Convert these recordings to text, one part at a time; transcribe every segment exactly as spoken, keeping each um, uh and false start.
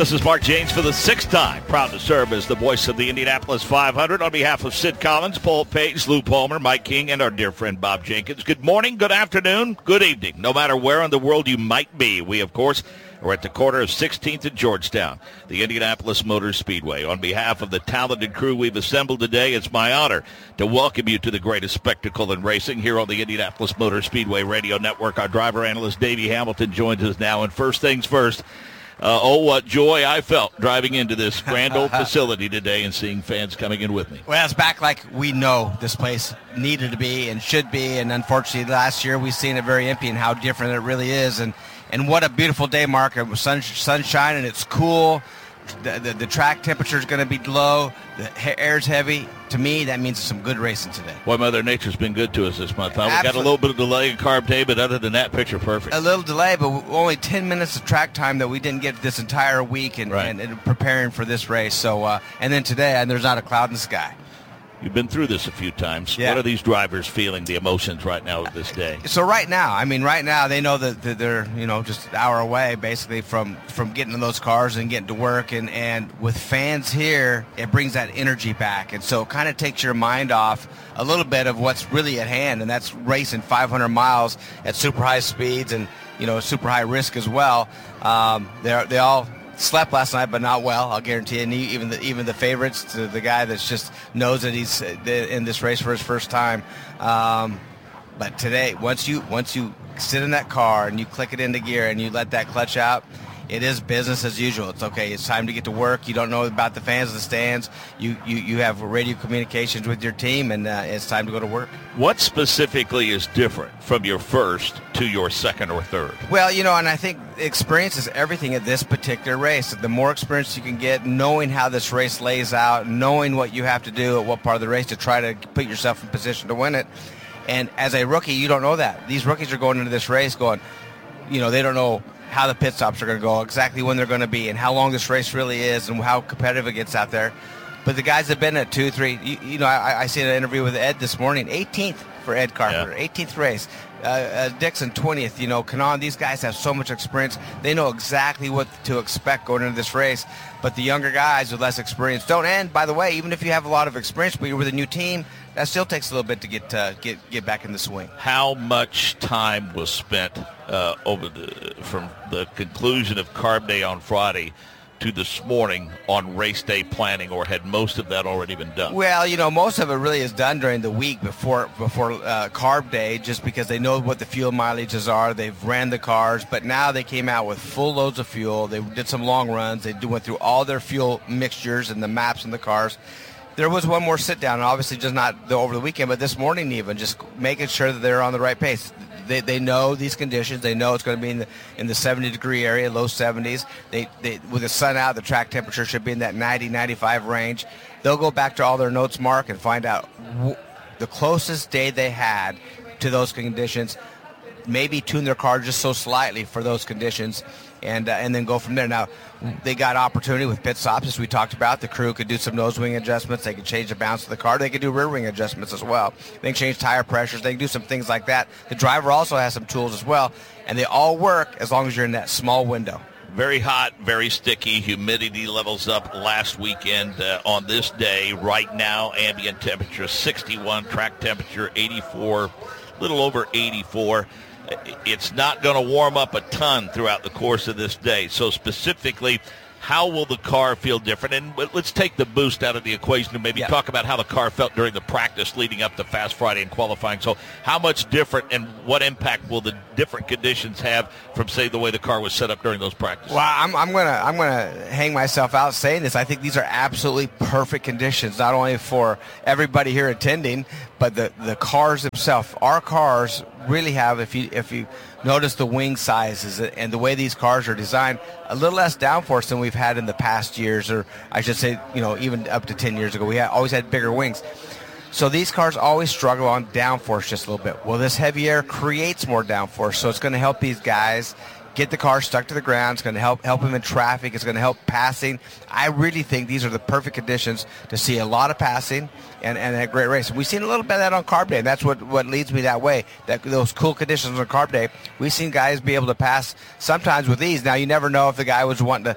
This is Mark James for the sixth time, proud to serve as the voice of the Indianapolis five hundred on behalf of Sid Collins, Paul Page, Lou Palmer, Mike King, and our dear friend Bob Jenkins. Good morning, good afternoon, good evening. No matter where in the world you might be, we, of course, are at the corner of sixteenth and Georgetown, the Indianapolis Motor Speedway. On behalf of the talented crew we've assembled today, it's my honor to welcome you to the greatest spectacle in racing here on the Indianapolis Motor Speedway Radio Network. Our driver analyst, Davey Hamilton, joins us now. And first things first, Uh, oh, what joy I felt driving into this grand old facility today and seeing fans coming in with me. Well, it's back like we know this place needed to be and should be, and unfortunately last year we've seen it very empty and how different it really is. And, and what a beautiful day, Mark. It was sun, sunshine and it's cool. The, the, the track temperature is going to be low. The air's heavy. To me, that means some good racing today. Boy, Mother Nature's been good to us this month. Huh? We got a little bit of delay in carb day, but other than that, picture perfect. A little delay, but only ten minutes of track time that we didn't get this entire week and, right. and, and preparing for this race. So, uh, and then today, and there's not a cloud in the sky. You've been through this a few times. Yeah. What are these drivers feeling, the emotions right now of this day? So right now, I mean, right now, they know that, that they're, you know, just an hour away, basically, from, from getting in those cars and getting to work. And, and with fans here, it brings that energy back. And so it kind of takes your mind off a little bit of what's really at hand, and that's racing five hundred miles at super high speeds and, you know, super high risk as well. Um, they're, they all slept last night, but not well, I'll guarantee you. And even the, even the favorites, to the guy that's just knows that he's in this race for his first time. Um, but today, once you once you sit in that car and you click it into gear and you let that clutch out, it is business as usual. It's okay. It's time to get to work. You don't know about the fans in the stands. You you, you have radio communications with your team, and uh, it's time to go to work. What specifically is different from your first to your second or third? Well, you know, and I think experience is everything at this particular race. The more experience you can get, knowing how this race lays out, knowing what you have to do at what part of the race to try to put yourself in position to win it. And as a rookie, you don't know that. These rookies are going into this race going, you know, they don't know how the pit stops are going to go, exactly when they're going to be, and how long this race really is, and how competitive it gets out there. But the guys have been at two, three. You, you know, I, I see an interview with Ed this morning. eighteenth for Ed Carpenter, yeah. eighteenth race. Uh, uh, Dixon twentieth. You know, Kanan. These guys have so much experience. They know exactly what to expect going into this race. But the younger guys with less experience don't. And by the way, even if you have a lot of experience, but you're with a new team, that still takes a little bit to get uh, get get back in the swing. How much time was spent uh, over the from the conclusion of Carb Day on Friday to this morning on race day planning, or had most of that already been done? Well, you know, most of it really is done during the week before before uh, Carb Day, just because they know what the fuel mileages are. They've ran the cars, but now they came out with full loads of fuel. They did some long runs. They went through all their fuel mixtures and the maps in the cars. There was one more sit down, obviously just not the, over the weekend, but this morning even, just making sure that they're on the right pace. They they know these conditions. They know it's going to be in the in the seventy degree area, low seventies. They they with the sun out, the track temperature should be in that ninety, ninety-five range. They'll go back to all their notes, Mark, and find out w- the closest day they had to those conditions. Maybe tune their car just so slightly for those conditions, and uh, and then go from there. Now, they got opportunity with pit stops, as we talked about. The crew could do some nose wing adjustments. They could change the bounce of the car. They could do rear wing adjustments as well. They can change tire pressures. They can do some things like that. The driver also has some tools as well, and they all work as long as you're in that small window. Very hot, very sticky. Humidity levels up last weekend. Uh, on this day, right now, ambient temperature sixty-one, track temperature eighty-four, a little over eighty-four. It's not going to warm up a ton throughout the course of this day. So specifically, how will the car feel different? And let's take the boost out of the equation and maybe yeah. talk about how the car felt during the practice leading up to Fast Friday and qualifying. So how much different and what impact will the different conditions have from, say, the way the car was set up during those practices? Well, I'm, I'm gonna I'm gonna hang myself out saying this. I think these are absolutely perfect conditions, not only for everybody here attending, but the, the cars themselves. Our cars really have, if you if you notice the wing sizes and the way these cars are designed, a little less downforce than we've had in the past years, or I should say, you know, even up to ten years ago. We had, always had bigger wings. So these cars always struggle on downforce just a little bit. Well, this heavy air creates more downforce, so it's going to help these guys get the car stuck to the ground. It's going to help help them in traffic. It's going to help passing. I really think these are the perfect conditions to see a lot of passing and, and a great race. We've seen a little bit of that on Carb Day, and that's what, what leads me that way, that those cool conditions on Carb Day. We've seen guys be able to pass sometimes with ease. Now, you never know if the guy was wanting to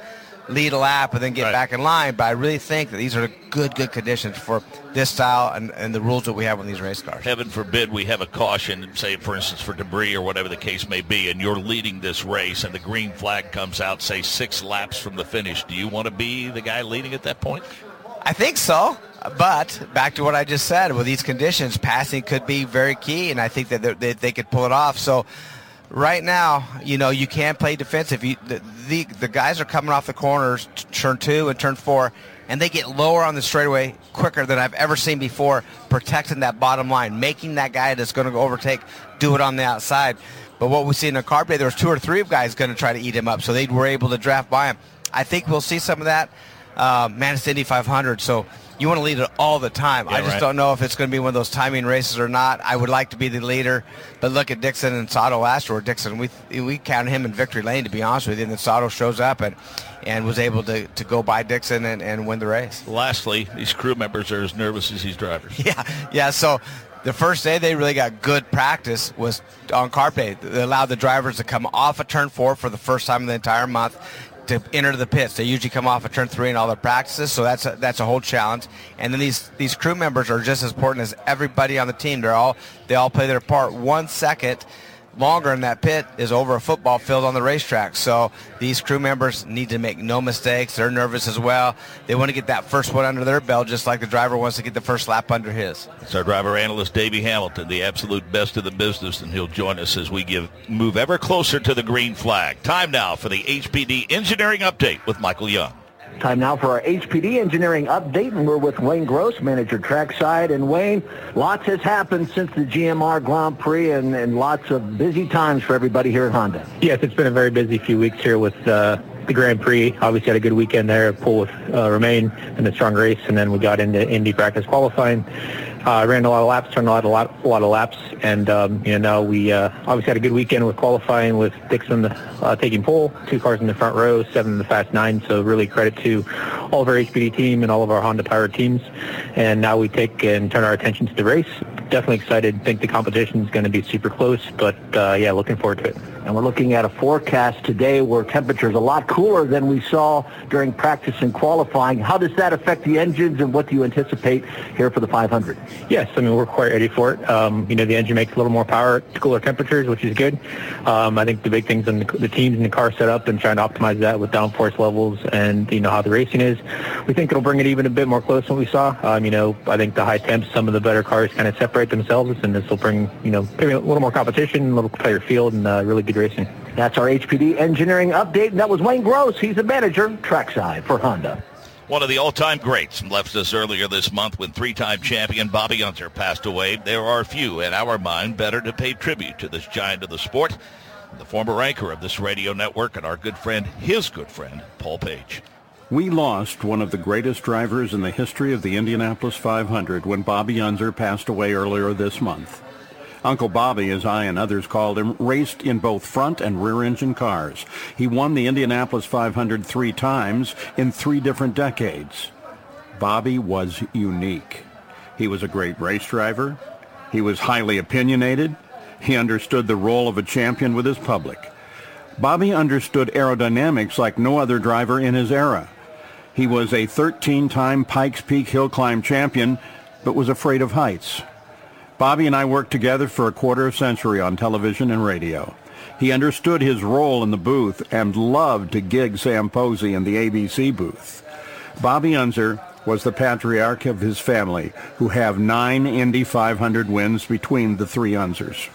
lead a lap and then get right. back in line. But I really think that these are good, good conditions for this style and, and the rules that we have on these race cars. Heaven forbid we have a caution, say, for instance, for debris or whatever the case may be, and you're leading this race and the green flag comes out, say, six laps from the finish. Do you want to be the guy leading at that point? I think so. But back to what I just said, with these conditions, passing could be very key, and I think that they, they could pull it off. So right now, you know, you can play defensive. You, the, the, the guys are coming off the corners, turn two and turn four, and they get lower on the straightaway quicker than I've ever seen before, protecting that bottom line, making that guy that's going to go overtake do it on the outside. But what we see in the carb day, there was two or three guys going to try to eat him up, so they were able to draft by him. I think we'll see some of that. Uh, man, it's Indy five hundred, so you want to lead it all the time. Yeah, I just right. don't know if it's going to be one of those timing races or not. I would like to be the leader, but look at Dixon and Sato last year. Dixon, we we counted him in victory lane, to be honest with you, and then Sato shows up and, and was able to, to go by Dixon and, and win the race. Lastly, these crew members are as nervous as these drivers. Yeah, yeah, so the first day they really got good practice was on carb day. They allowed the drivers to come off of turn four for the first time in the entire month to enter the pits. They usually come off of turn three in all their practices, so that's a, that's a whole challenge. And then these these crew members are just as important as everybody on the team. They're all they all play their part. One second longer in that pit is over a football field on the racetrack. So these crew members need to make no mistakes. They're nervous as well. They want to get that first one under their belt, just like the driver wants to get the first lap under his. It's our driver analyst, Davey Hamilton, the absolute best of the business, and he'll join us as we give move ever closer to the green flag. Time now for the H P D Engineering Update with Michael Young. Time now for our H P D Engineering Update, and we're with Wayne Gross, manager trackside. And Wayne, lots has happened since the G M R Grand Prix, and, and lots of busy times for everybody here at Honda. Yes, it's been a very busy few weeks here with uh, the Grand Prix. Obviously had a good weekend there, pull with uh, Romain in a strong race, and then we got into Indy practice qualifying. Uh, ran a lot of laps, turned a lot, a lot, a lot of laps, and um, you know now we uh, obviously had a good weekend with qualifying with Dixon uh, taking pole, two cars in the front row, seven in the Fast Nine. So really credit to all of our H P D team and all of our Honda powered teams. And now we take and turn our attention to the race. Definitely excited. Think the competition is going to be super close, but uh, yeah, looking forward to it. And we're looking at a forecast today where temperatures a lot cooler than we saw during practice and qualifying. How does that affect the engines, and what do you anticipate here for the five hundred? Yes, I mean, we're quite ready for it. Um, you know, the engine makes a little more power at cooler temperatures, which is good. Um, I think the big things in the, the teams and the car setup and trying to optimize that with downforce levels and, you know, how the racing is. We think it'll bring it even a bit more close than we saw. Um, you know, I think the high temps, some of the better cars kind of separate themselves, and this will bring, you know, maybe a little more competition, a little tighter field, and uh, really good racing. That's our H P D Engineering Update, and that was Wayne Gross. He's a manager trackside for Honda. One of the all-time greats left us earlier this month when three-time champion Bobby Unser passed away. There are few, in our mind, better to pay tribute to this giant of the sport, the former anchor of this radio network and our good friend, his good friend, Paul Page. We lost one of the greatest drivers in the history of the Indianapolis five hundred when Bobby Unser passed away earlier this month. Uncle Bobby, as I and others called him, raced in both front and rear-engine cars. He won the Indianapolis five hundred three times in three different decades. Bobby was unique. He was a great race driver. He was highly opinionated. He understood the role of a champion with his public. Bobby understood aerodynamics like no other driver in his era. He was a thirteen-time Pikes Peak Hill Climb champion, but was afraid of heights. Bobby and I worked together for a quarter of a century on television and radio. He understood his role in the booth and loved to gig Sam Posey in the A B C booth. Bobby Unser was the patriarch of his family, who have nine Indy five hundred wins between the three Unsers.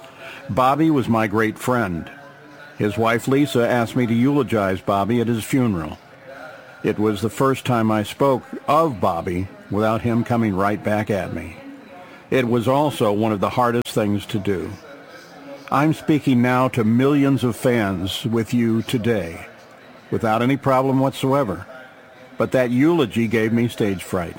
Bobby was my great friend. His wife Lisa asked me to eulogize Bobby at his funeral. It was the first time I spoke of Bobby without him coming right back at me. It was also one of the hardest things to do. I'm speaking now to millions of fans with you today, without any problem whatsoever. But that eulogy gave me stage fright.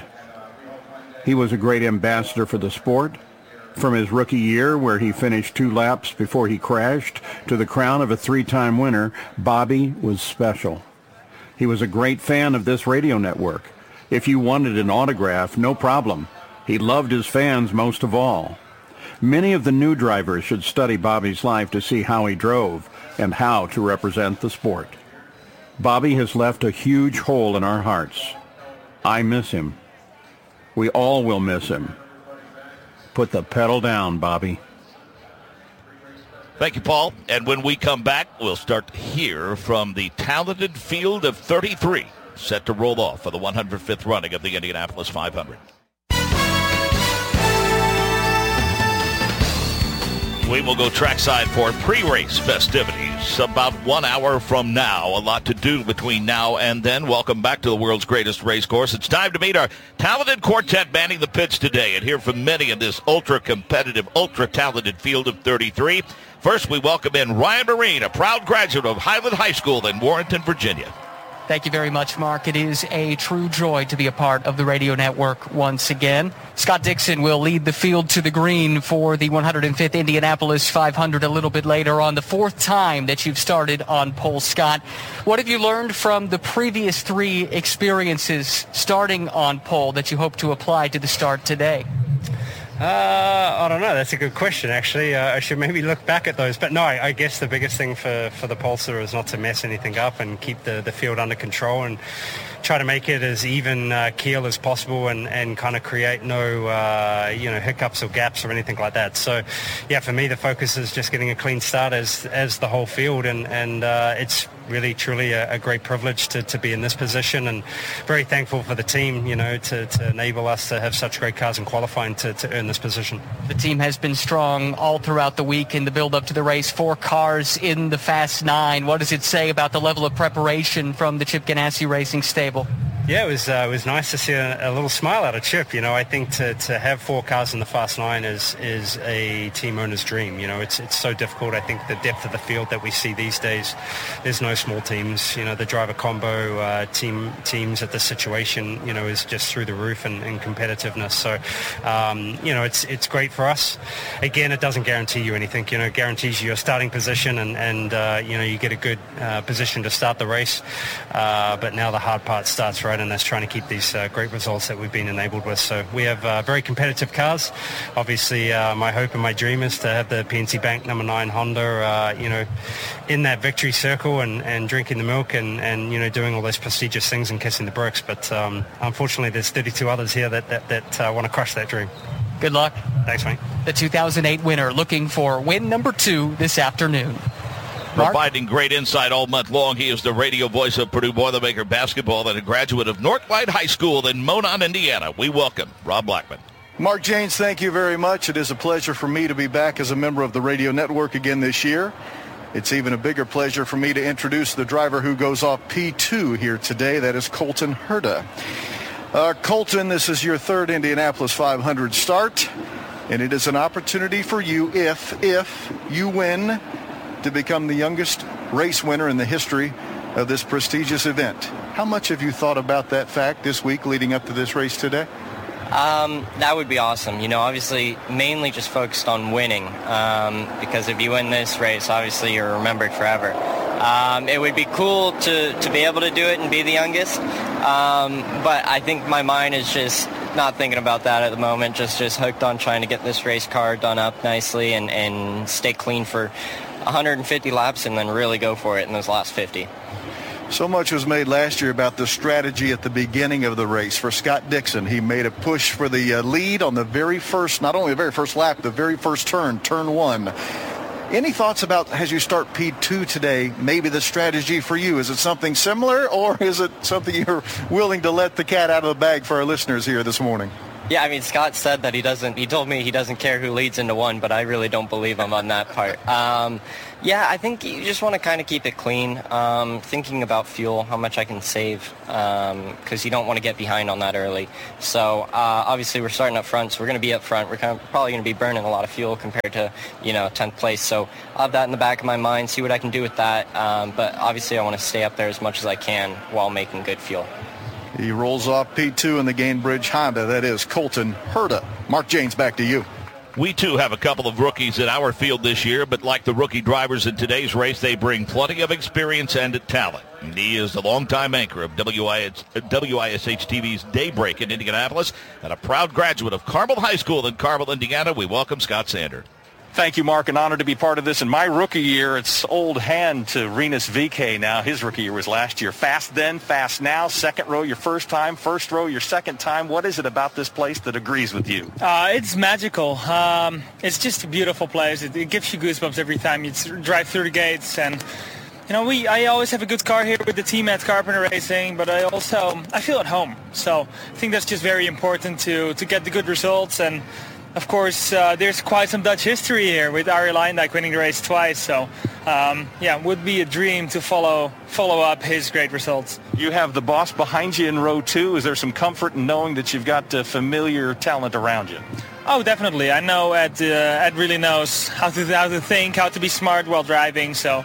He was a great ambassador for the sport. From his rookie year, where he finished two laps before he crashed, to the crown of a three-time winner, Bobby was special. He was a great fan of this radio network. If you wanted an autograph, no problem. He loved his fans most of all. Many of the new drivers should study Bobby's life to see how he drove and how to represent the sport. Bobby has left a huge hole in our hearts. I miss him. We all will miss him. Put the pedal down, Bobby. Thank you, Paul. And when we come back, we'll start to hear from the talented field of thirty-three set to roll off for the one hundred fifth running of the Indianapolis five hundred. We will go trackside for pre-race festivities about one hour from now. A lot to do between now and then. Welcome back to the world's greatest race course. It's time to meet our talented quartet manning the pits today and hear from many in this ultra-competitive, ultra-talented field of thirty-three. First, we welcome in Ryan Marine, a proud graduate of Highland High School in Warrenton, Virginia. Thank you very much, Mark. It is a true joy to be a part of the radio network once again. Scott Dixon will lead the field to the green for the one hundred fifth Indianapolis five hundred a little bit later on, the fourth time that you've started on pole. Scott, what have you learned from the previous three experiences starting on pole that you hope to apply to the start today? Uh, I don't know. That's a good question, actually. Uh, I should maybe look back at those. But no, I, I guess the biggest thing for, for the Pulsar is not to mess anything up and keep the, the field under control and try to make it as even uh, keel as possible and, and kind of create no, uh, you know, hiccups or gaps or anything like that. So, yeah, for me, the focus is just getting a clean start as as the whole field. And, and uh, it's really, truly a, a great privilege to, to be in this position and very thankful for the team, you know, to, to enable us to have such great cars in qualifying to, to earn this position. The team has been strong all throughout the week in the build-up to the race. Four cars in the Fast Nine. What does it say about the level of preparation from the Chip Ganassi Racing stable? Yeah, it was uh, it was nice to see a, a little smile out of Chip. You know, I think to, to have four cars in the Fast Nine is is a team owner's dream. You know, it's it's so difficult. I think the depth of the field that we see these days, there's no small teams. You know, the driver combo uh, team teams at this situation, you know, is just through the roof in, in competitiveness. So, um, you know, it's it's great for us. Again, it doesn't guarantee you anything. You know, it guarantees you a starting position and and uh, you know, you get a good uh, position to start the race. Uh, but now the hard part starts, right? And that's trying to keep these uh, great results that we've been enabled with. So we have uh, very competitive cars. Obviously, uh, my hope and my dream is to have the P N C Bank number nine Honda, uh, you know, in that victory circle and, and drinking the milk and, and, you know, doing all those prestigious things and kissing the bricks. But um, unfortunately, there's thirty-two others here that, that, that uh, want to crush that dream. Good luck. Thanks, mate. The two thousand eight winner looking for win number two this afternoon. Mark? Providing great insight all month long. He is the radio voice of Purdue Boilermaker basketball and a graduate of Northlight High School in Monon, Indiana. We welcome Rob Blackman. Mark Jaynes, thank you very much. It is a pleasure for me to be back as a member of the radio network again this year. It's even a bigger pleasure for me to introduce the driver who goes off P two here today. That is Colton Herta. Uh, Colton, this is your third Indianapolis five hundred start, and it is an opportunity for you, if, if you win, to become the youngest race winner in the history of this prestigious event. How much have you thought about that fact this week leading up to this race today? Um, that would be awesome. You know, obviously, mainly just focused on winning, um, because if you win this race, obviously you're remembered forever. Um, it would be cool to, to be able to do it and be the youngest, um, but I think my mind is just not thinking about that at the moment, just, just hooked on trying to get this race car done up nicely and, and stay clean for one hundred fifty laps and then really go for it in those last fifty. So much was made last year about the strategy at the beginning of the race for Scott Dixon. He made a push for the uh, lead on the very first, not only the very first lap, the very first turn, turn one. Any thoughts about, as you start P two today, maybe the strategy for you? Is it something similar, or is it something you're willing to let the cat out of the bag for our listeners here this morning? Yeah, I mean, Scott said that he doesn't, he told me he doesn't care who leads into one, but I really don't believe him on that part. Um, yeah, I think you just want to kind of keep it clean, um, thinking about fuel, how much I can save, because um, you don't want to get behind on that early. So uh, obviously we're starting up front, so we're going to be up front. We're kind of probably going to be burning a lot of fuel compared to, you know, tenth place. So I'll have that in the back of my mind, see what I can do with that. Um, but obviously I want to stay up there as much as I can while making good fuel. He rolls off P two in the Gainbridge Honda. That is Colton Herta. Mark Jaynes, back to you. We, too, have a couple of rookies in our field this year, but like the rookie drivers in today's race, they bring plenty of experience and talent. And he is the longtime anchor of W I S H T V's Daybreak in Indianapolis and a proud graduate of Carmel High School in Carmel, Indiana. We welcome Scott Sander. Thank you, Mark. An honor to be part of this. In my rookie year, it's old hand to Rinus V K now. His rookie year was last year. Fast then, fast now. Second row your first time. First row your second time. What is it about this place that agrees with you? Uh, it's magical. Um, it's just a beautiful place. It, it gives you goosebumps every time you drive through the gates. And, you know, we I always have a good car here with the team at Carpenter Racing, but I also I feel at home. So I think that's just very important to, to get the good results. And of course, uh, there's quite some Dutch history here with Arie Luyendyk winning the race twice. So, um, yeah, it would be a dream to follow follow up his great results. You have the boss behind you in row two. Is there some comfort in knowing that you've got uh, familiar talent around you? Oh, definitely. I know Ed, uh, Ed really knows how to how to think, how to be smart while driving. So,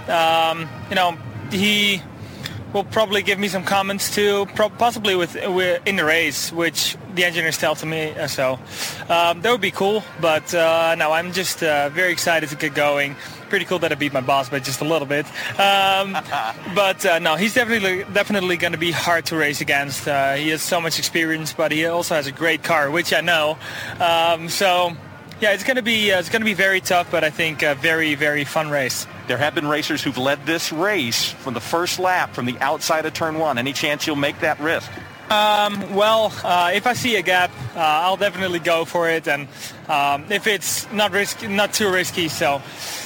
um, you know, he will probably give me some comments too, pro- possibly with, with in the race, which the engineers tell to me. Uh, so um, that would be cool. But uh, no, I'm just uh, very excited to get going. Pretty cool that I beat my boss by just a little bit. Um, but uh, no, he's definitely definitely going to be hard to race against. Uh, he has so much experience, but he also has a great car, which I know. Um, so yeah, it's going to be uh, it's going to be very tough, but I think a very very fun race. There have been racers who've led this race from the first lap, from the outside of turn one. Any chance you'll make that risk? Um, well, uh, if I see a gap, uh, I'll definitely go for it. And um, if it's not risky, not too risky, so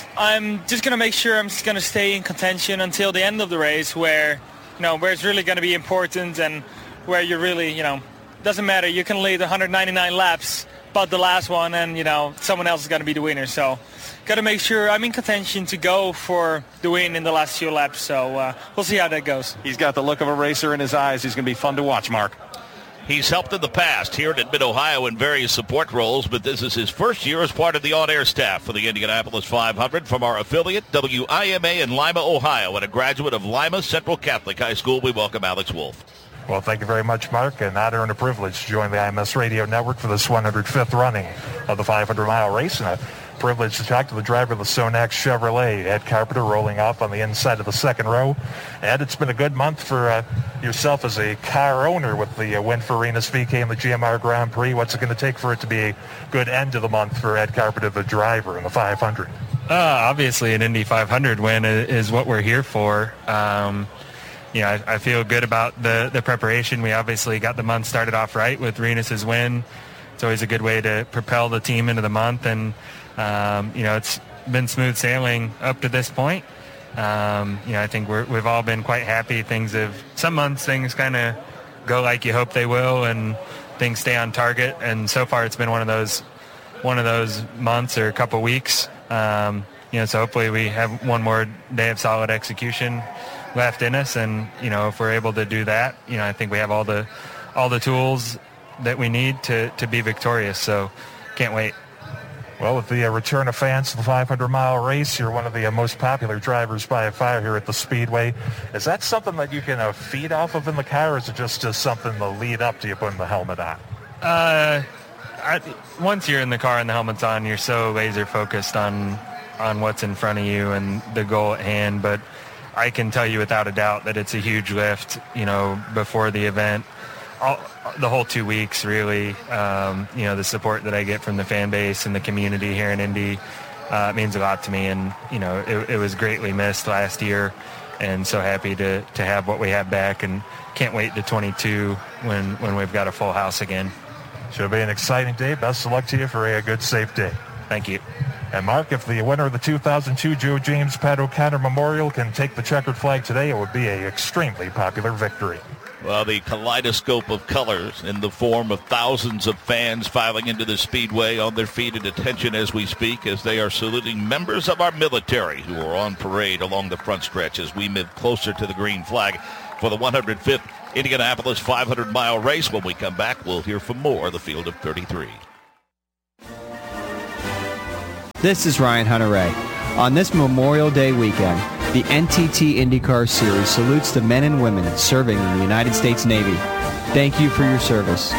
I'm just going to make sure I'm just going to stay in contention until the end of the race, where, you know, where it's really going to be important and where you really, you know, doesn't matter. You can lead one hundred ninety-nine laps, but the last one, and, you know, someone else is going to be the winner. So got to make sure I'm in contention to go for the win in the last few laps. So uh, we'll see how that goes. He's got the look of a racer in his eyes. He's going to be fun to watch, Mark. He's helped in the past here at Mid-Ohio in various support roles, but this is his first year as part of the on-air staff for the Indianapolis five hundred from our affiliate, W I M A in Lima, Ohio, and a graduate of Lima Central Catholic High School. We welcome Alex Wolf. Well, thank you very much, Mark. An honor and a privilege to join the I M S Radio Network for this one hundred fifth running of the five hundred mile race, and a privilege to talk to the driver of the Sonax Chevrolet, Ed Carpenter, rolling off on the inside of the second row. Ed, it's been a good month for uh, yourself as a car owner with the uh, win for Rinus V K in the G M R Grand Prix. What's it going to take for it to be a good end of the month for Ed Carpenter, the driver in the five hundred? Uh, obviously, an Indy five hundred win is what we're here for. Um, you know, I, I feel good about the, the preparation. We obviously got the month started off right with Rinus's win. It's always a good way to propel the team into the month, and um, you know, it's been smooth sailing up to this point. Um, you know, I think we're, we've all been quite happy. Things have, some months things kind of go like you hope they will, and things stay on target. And so far, it's been one of those one of those months or a couple weeks. Um, you know, so hopefully we have one more day of solid execution left in us, and you know, if we're able to do that, you know, I think we have all the all the tools that we need to to be victorious. So can't wait. Well, with the uh, return of fans to the five hundred mile race, you're one of the uh, most popular drivers by far here at the Speedway. Is that something that you can uh, feed off of in the car, or is it just uh, something to lead up to you putting the helmet on? Uh, I, once you're in the car and the helmet's on, you're so laser focused on on what's in front of you and the goal at hand. But I can tell you without a doubt that it's a huge lift, you know, before the event. All, the whole two weeks, really, um, you know, the support that I get from the fan base and the community here in Indy uh, means a lot to me. And, you know, it, it was greatly missed last year, and so happy to, to have what we have back, and can't wait to twenty-two when, when we've got a full house again. Should be an exciting day. Best of luck to you for a good, safe day. Thank you. And Mark, if the winner of the two thousand two Joe James Pat O'Connor Memorial can take the checkered flag today, it would be an extremely popular victory. Well, the kaleidoscope of colors in the form of thousands of fans filing into the Speedway on their feet at attention as we speak, as they are saluting members of our military who are on parade along the front stretch as we move closer to the green flag for the one hundred fifth Indianapolis five hundred mile race. When we come back, we'll hear from more of the field of thirty-three. This is Ryan Hunter-Ray. On this Memorial Day weekend, the N T T IndyCar Series salutes the men and women serving in the United States Navy. Thank you for your service.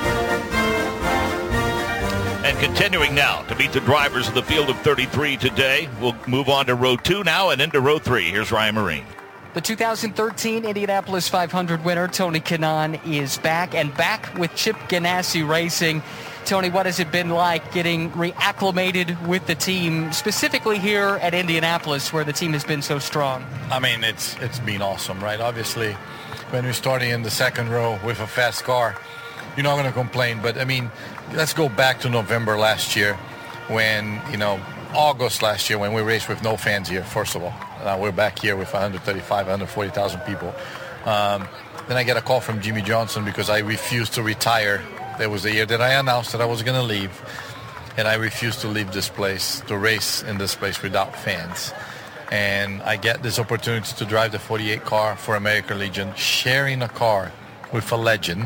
And continuing now to meet the drivers of the field of thirty-three today, we'll move on to row two now and into row three. Here's Ryan Marine. The two thousand thirteen Indianapolis five hundred winner, Tony Kanaan, is back, and back with Chip Ganassi Racing. Tony, what has it been like getting reacclimated with the team, specifically here at Indianapolis, where the team has been so strong? I mean, it's it's been awesome, right? Obviously, when we're starting in the second row with a fast car, you're not going to complain. But, I mean, let's go back to November last year when, you know, August last year when we raced with no fans here, first of all. Now we're back here with one hundred thirty-five, one hundred forty thousand people. Um, then I get a call from Jimmy Johnson because I refused to retire. There was a year that I announced that I was going to leave, and I refused to leave this place, to race in this place without fans. And I get this opportunity to drive the forty-eight car for American Legion, sharing a car with a legend.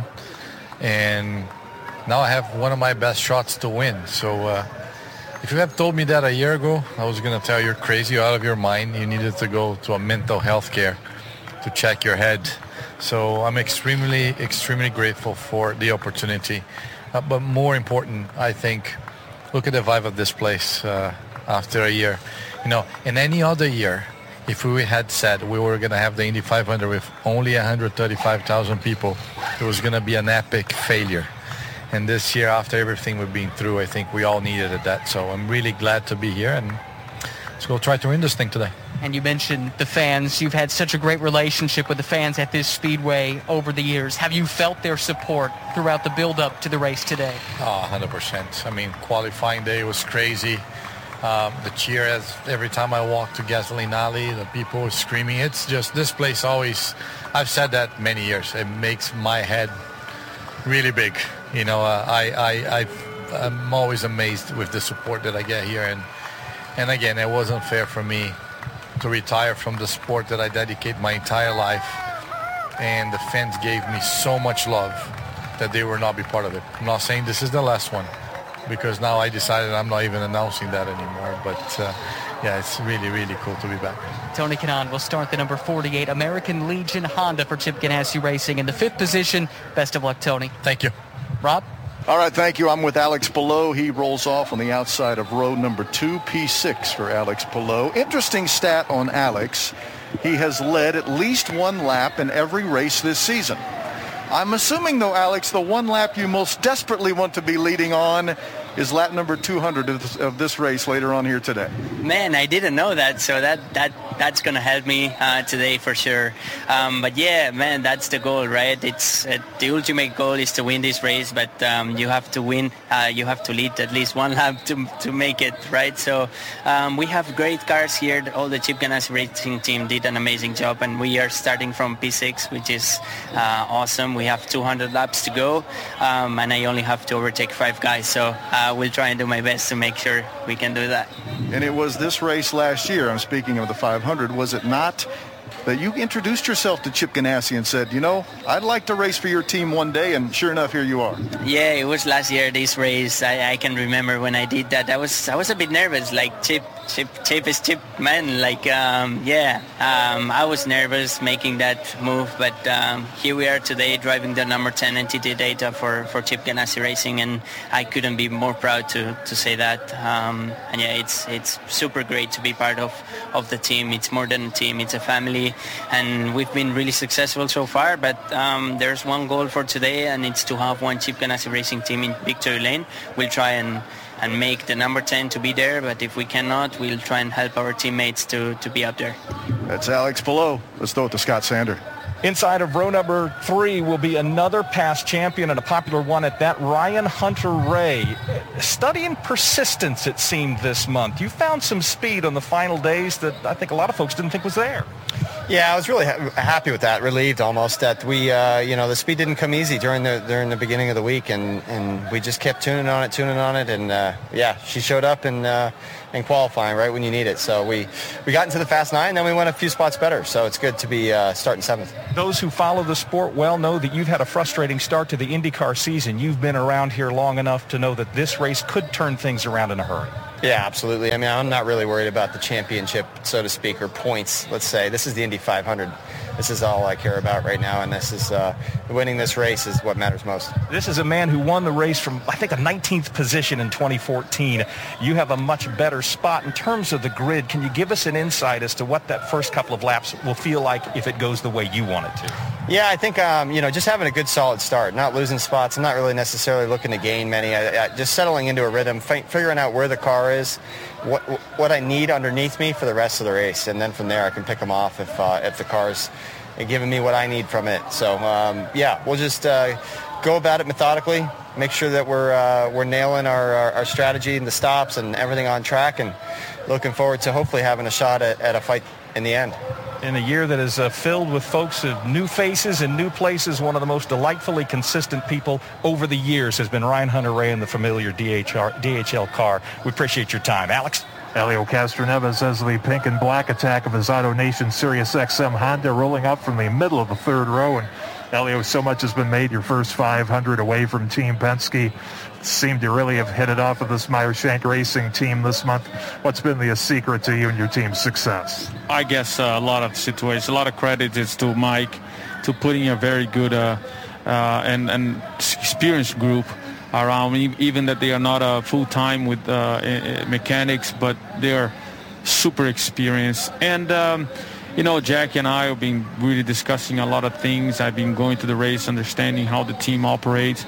And now I have one of my best shots to win. So, uh, if you have told me that a year ago, I was going to tell you you're crazy, you're out of your mind. You needed to go to a mental health care to check your head. So I'm extremely, extremely grateful for the opportunity. Uh, but more important, I think, look at the vibe of this place uh, after a year. You know, in any other year, if we had said we were going to have the Indy five hundred with only one hundred thirty-five thousand people, it was going to be an epic failure. And this year, after everything we've been through, I think we all needed that. So I'm really glad to be here, and let's go try to win this thing today. And you mentioned the fans. You've had such a great relationship with the fans at this speedway over the years. Have you felt their support throughout the build-up to the race today? Oh, one hundred percent. I mean, qualifying day was crazy. Um, the cheer as every time I walk to Gasoline Alley, the people were screaming. It's just, this place always, I've said that many years, it makes my head really big. You know, uh, I, I, I, I'm always amazed with the support that I get here. And, and again, it wasn't fair for me to retire from the sport that I dedicate my entire life. And the fans gave me so much love that they will not be part of it. I'm not saying this is the last one, because now I decided I'm not even announcing that anymore. But uh, yeah, it's really, really cool to be back. Tony Kanaan will start the number forty-eight American Legion Honda for Chip Ganassi Racing in the fifth position. Best of luck, Tony. Thank you. Rob? All right, thank you. I'm with Alex Palou. He rolls off on the outside of row number two, P six for Alex Palou. Interesting stat on Alex. He has led at least one lap in every race this season. I'm assuming, though, Alex, the one lap you most desperately want to be leading on is lap number two hundred of this, of this race later on here today. Man, I didn't know that, so that that that's going to help me uh, today for sure. Um, but yeah, man, that's the goal, right? It's uh, the ultimate goal is to win this race, but um, you have to win. Uh, you have to lead at least one lap to to make it, right? So um, we have great cars here. All the Chip Ganassi Racing team did an amazing job, and we are starting from P six, which is uh, awesome. We have two hundred laps to go, um, and I only have to overtake five guys. So I uh, will try and do my best to make sure we can do that. And it was this race last year, I'm speaking of the five hundred, was it not, that you introduced yourself to Chip Ganassi and said, you know, I'd like to race for your team one day, and sure enough, here you are. Yeah, it was last year, this race. I, I can remember when I did that. I was I was a bit nervous, like Chip, Chip, Chip is Chip, man. Like, um, yeah, um, I was nervous making that move, but um, here we are today driving the number ten N T T data for, for Chip Ganassi Racing, and I couldn't be more proud to, to say that. Um, and yeah, it's it's super great to be part of, of the team. It's more than a team, it's a family, and we've been really successful so far, but um, there's one goal for today, and it's to have one Chip Ganassi Racing team in victory lane. We'll try and and make the number ten to be there, but if we cannot, we'll try and help our teammates to, to be up there. That's Alex Palou. Let's throw it to Scott Sander. Inside of row number three will be another past champion, and a popular one at that, Ryan Hunter-Reay. Studying persistence, it seemed, this month. You found some speed on the final days that I think a lot of folks didn't think was there. Yeah, I was really ha- happy with that, relieved almost that we, uh, you know, the speed didn't come easy during the during the beginning of the week, and, and we just kept tuning on it, tuning on it, and uh, yeah, she showed up in, uh, in qualifying right when you need it. So we, we got into the Fast Nine, and then we went a few spots better, so it's good to be uh, starting seventh. Those who follow the sport well know that you've had a frustrating start to the IndyCar season. You've been around here long enough to know that this race could turn things around in a hurry. Yeah, absolutely. I mean, I'm not really worried about the championship, so to speak, or points, let's say. This is the Indy five hundred. this is all I care about right now, and this is uh, winning this race is what matters most. This is a man who won the race from, I think, a nineteenth position in twenty fourteen. You have a much better spot in terms of the grid. Can you give us an insight as to what that first couple of laps will feel like if it goes the way you want it to? Yeah, I think, um, you know, just having a good solid start, not losing spots. I'm not really necessarily looking to gain many. I, I, just settling into a rhythm, fi- figuring out where the car is, what what I need underneath me for the rest of the race. And then from there I can pick them off if, uh, if the car's giving me what I need from it. So, um, yeah, we'll just uh, go about it methodically, make sure that we're uh, we're nailing our, our, our strategy and the stops and everything on track, and looking forward to hopefully having a shot at, at a fight in the end. In a year that is uh, filled with folks of new faces and new places, one of the most delightfully consistent people over the years has been Ryan Hunter-Reay in the familiar D H R, D H L car. We appreciate your time. Alex? Helio Castroneves has the pink and black attack of his AutoNation Sirius X M Honda rolling up from the middle of the third row. And Helio, so much has been made. Your first five hundred away from Team Penske. Seemed to really have hit it off with this Meyer Shank Racing team this month. What's been the secret to you and your team's success? I guess uh, a lot of situations, a lot of credit is to Mike, to putting a very good uh, uh, and, and experienced group around me, even that they are not uh, full-time with uh, mechanics, but they're super experienced. And, um, you know, Jackie and I have been really discussing a lot of things. I've been going to the race, understanding how the team operates.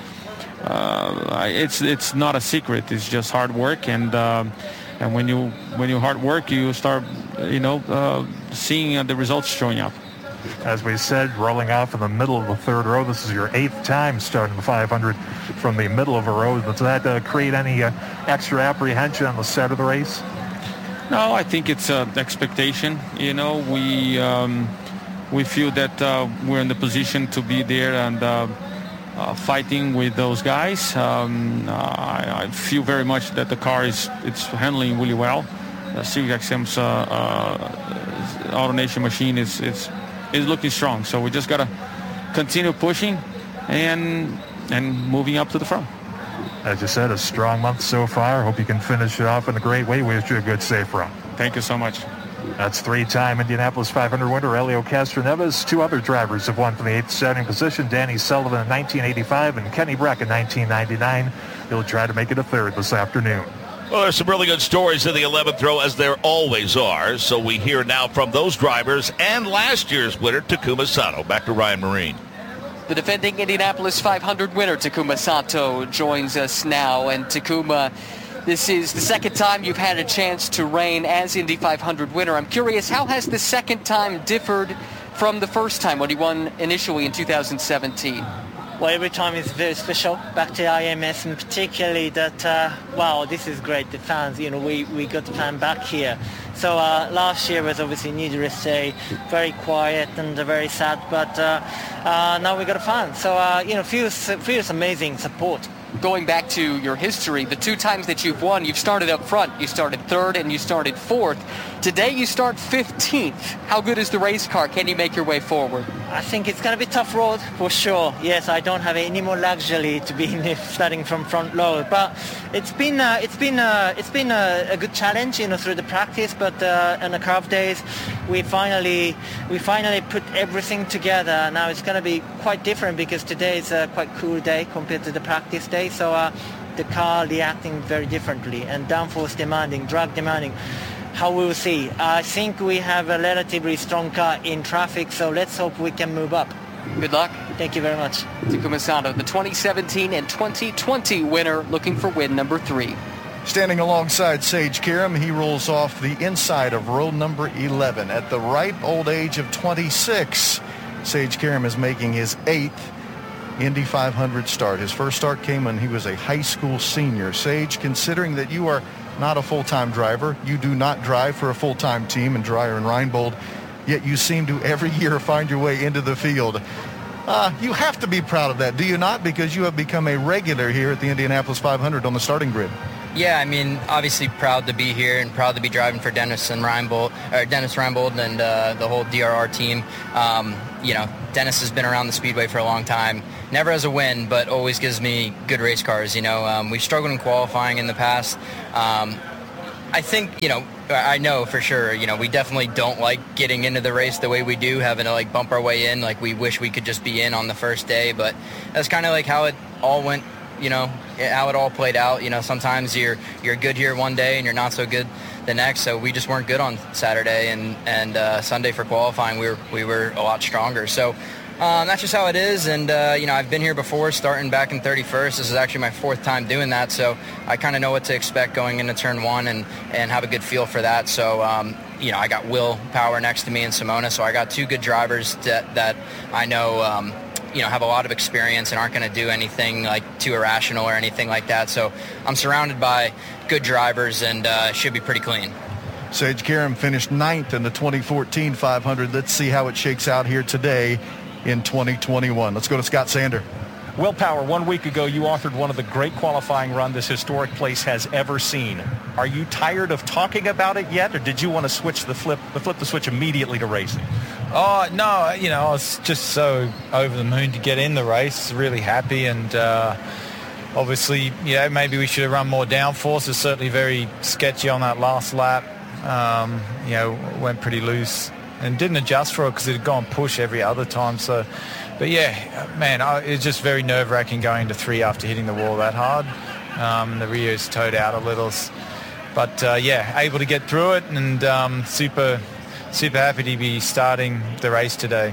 Uh, it's it's not a secret. It's just hard work, and uh, and when you when you hard work, you start, you know, uh, seeing uh, the results showing up. As we said, rolling off in the middle of the third row. This is your eighth time starting the five hundred from the middle of a row. Does that uh, create any uh, extra apprehension on the start of the race? No, I think it's an uh, expectation. You know, we um, we feel that uh, we're in the position to be there and. Uh, Uh, fighting with those guys. Um, uh, I, I feel very much that the car is it's handling really well. The Sirius X M's uh, uh, AutoNation machine is is is looking strong. So we just gotta continue pushing and and moving up to the front. As you said, a strong month so far. Hope you can finish it off in a great way. Wish you a good, safe run. Thank you so much. That's three-time Indianapolis five hundred winner Helio Castroneves. Two other drivers have won from the eighth starting position. Danny Sullivan in nineteen eighty-five and Kenny Brack in nineteen ninety-nine. He'll try to make it a third this afternoon. Well, there's some really good stories in the eleventh row, as there always are. So we hear now from those drivers and last year's winner, Takuma Sato. Back to Ryan Marine. The defending Indianapolis five hundred winner, Takuma Sato, joins us now. And Takuma, this is the second time you've had a chance to reign as Indy five hundred winner. I'm curious, how has the second time differed from the first time when you won initially in two thousand seventeen? Well, every time is very special. Back to I M S, and particularly that, uh, wow, this is great. The fans, you know, we, we got the fan back here. So uh, last year was obviously, needless to say, very quiet and uh, very sad. But uh, uh, now we got a fan. So, uh, you know, feels, feels amazing support. Going back to your history, the two times that you've won, you've started up front. You started third and you started fourth. Today you start fifteenth. How good is the race car? Can you make your way forward? I think it's going to be a tough road for sure. Yes, I don't have any more luxury to be starting from front row, but it's been uh, it's been uh, it's been a, a good challenge, you know, through the practice. But uh, on the curve days, we finally we finally put everything together. Now it's going to be quite different because today is a quite cool day compared to the practice day. So uh, the car reacting very differently, and downforce demanding, drag demanding. How we'll see. I think we have a relatively strong car in traffic, so let's hope we can move up. Good luck. Thank you very much. Takuma Sato, the twenty seventeen and twenty twenty winner, looking for win number three. Standing alongside Sage Karam, he rolls off the inside of row number eleven at the ripe old age of twenty-six. Sage Karam is making his eighth Indy five hundred start. His first start came when he was a high school senior. Sage, considering that you are not a full-time driver, you do not drive for a full-time team in Dreyer and Reinbold, yet you seem to every year find your way into the field. Uh, you have to be proud of that, do you not? Because you have become a regular here at the Indianapolis five hundred on the starting grid. Yeah, I mean, obviously proud to be here and proud to be driving for Dennis and Reinbold, or Dennis Reinbold and uh, the whole D R R team. Um, you know, Dennis has been around the Speedway for a long time. Never has a win, but always gives me good race cars. You know, um, we've struggled in qualifying in the past. Um, I think, you know, I know for sure, you know, we definitely don't like getting into the race the way we do, having to like bump our way in. Like we wish we could just be in on the first day, but that's kind of like how it all went, you know, how it all played out. You know, sometimes you're you're good here one day and you're not so good the next. So we just weren't good on Saturday, and and uh, Sunday for qualifying we were we were a lot stronger. So um, that's just how it is. And uh, you know, I've been here before, starting back in thirty-first. This is actually my fourth time doing that, so I kind of know what to expect going into turn one, and and have a good feel for that. So um, you know, I got Will Power next to me and Simona, so I got two good drivers that that I know. Um, you know, have a lot of experience and aren't going to do anything like too irrational or anything like that. So I'm surrounded by good drivers, and uh, should be pretty clean. Sage Karam finished ninth in the twenty fourteen five hundred. Let's see how it shakes out here today in twenty twenty-one. Let's go to Scott Sander. Will Power, one week ago you authored one of the great qualifying run this historic place has ever seen. Are you tired of talking about it yet, or did you want to switch the flip, the flip the switch immediately to racing? Oh, no, you know, I was just so over the moon to get in the race, really happy, and uh, obviously, you know, maybe we should have run more downforce. It's certainly very sketchy on that last lap. Um, you know, went pretty loose and didn't adjust for it because it had gone push every other time. So, but yeah, man, I, it's just very nerve-wracking going into three after hitting the wall that hard. Um, the rear's towed out a little, but uh, yeah, able to get through it, and um, super, super happy to be starting the race today.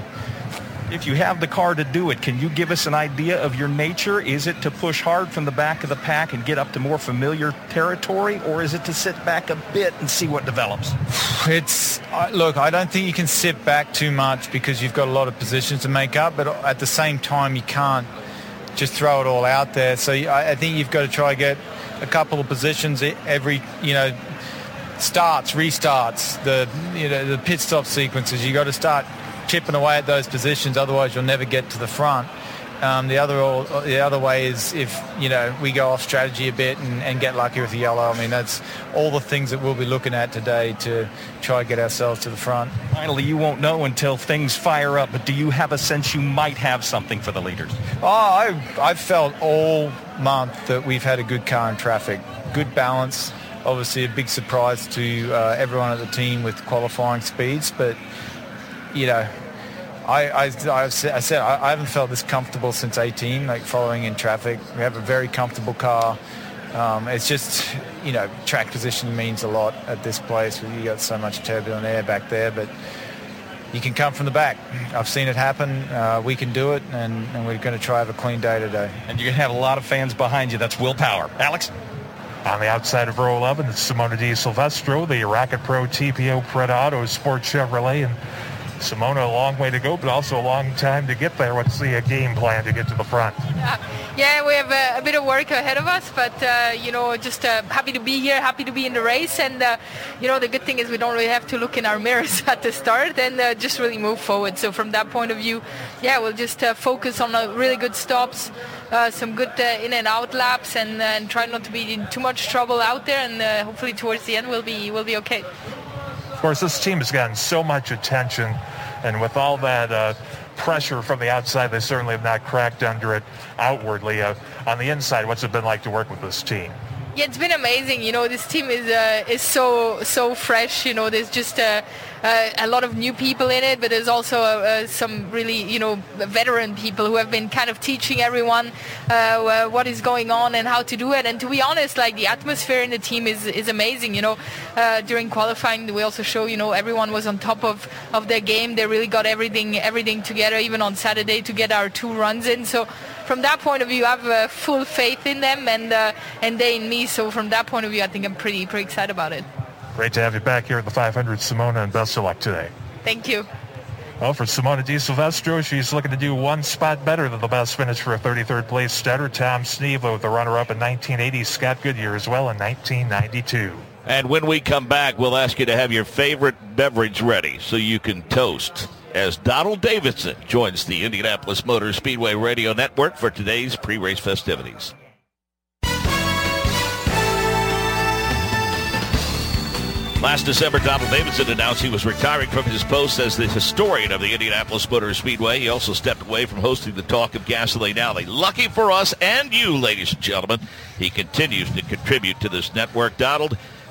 If you have the car to do it, can you give us an idea of your nature? Is it to push hard from the back of the pack and get up to more familiar territory, or is it to sit back a bit and see what develops? It's uh, look, I don't think you can sit back too much because you've got a lot of positions to make up, but at the same time you can't just throw it all out there. So I, I think you've got to try to get a couple of positions every, you know, starts, restarts, the you know the pit stop sequences. You got to start chipping away at those positions, otherwise you'll never get to the front. Um, the other the other way is if you know we go off strategy a bit and, and get lucky with the yellow. I mean, that's all the things that we'll be looking at today to try to get ourselves to the front. Finally, you won't know until things fire up, but do you have a sense you might have something for the leaders? Oh, I, I've felt all month that we've had a good car in traffic, good balance. Obviously a big surprise to uh, everyone at the team with qualifying speeds, but you know, I, I, I've said, I said I, I haven't felt this comfortable since eighteen, like following in traffic. We have a very comfortable car. Um, it's just, you know, track position means a lot at this place. You got so much turbulent air back there, but you can come from the back. I've seen it happen. Uh, we can do it, and, and we're going to try to have a clean day today. And you're going to have a lot of fans behind you. That's Will Power. Alex? On the outside of row eleven, it's Simona Di Silvestro, the Rocket Pro T P O Pret Auto Sport Chevrolet, and Simona, a long way to go, but also a long time to get there. What's the uh, game plan to get to the front? Yeah, yeah we have a, a bit of work ahead of us, but, uh, you know, just uh, happy to be here, happy to be in the race. And, uh, you know, the good thing is we don't really have to look in our mirrors at the start and uh, just really move forward. So from that point of view, yeah, we'll just uh, focus on uh, really good stops, uh, some good uh, in and out laps, and, uh, and try not to be in too much trouble out there. And uh, hopefully towards the end we'll be, we'll be okay. Of course, this team has gotten so much attention, and with all that uh, pressure from the outside, they certainly have not cracked under it outwardly. Uh, on the inside, what's it been like to work with this team? Yeah, it's been amazing. You know, this team is uh, is so so fresh. You know, there's just uh, uh, a lot of new people in it, but there's also uh, some really, you know, veteran people who have been kind of teaching everyone uh, what is going on and how to do it. And to be honest, like, the atmosphere in the team is is amazing. You know, uh, during qualifying, we also show, you know, everyone was on top of, of their game. They really got everything everything together, even on Saturday, to get our two runs in. So from that point of view, I have uh, full faith in them, and uh, and they in me. So from that point of view, I think I'm pretty pretty excited about it. Great to have you back here at the five hundred, Simona, and best of luck today. Thank you. Well, for Simona Di Silvestro, she's looking to do one spot better than the best finish for a thirty-third place starter. Tom Sneevler, the runner-up in nineteen eighty, Scott Goodyear as well in nineteen ninety-two. And when we come back, we'll ask you to have your favorite beverage ready so you can toast as Donald Davidson joins the Indianapolis Motor Speedway Radio Network for today's pre-race festivities. Last December, Donald Davidson announced he was retiring from his post as the historian of the Indianapolis Motor Speedway. He also stepped away from hosting the Talk of Gasoline Alley. Lucky for us and you, ladies and gentlemen, he continues to contribute to this network. Donald,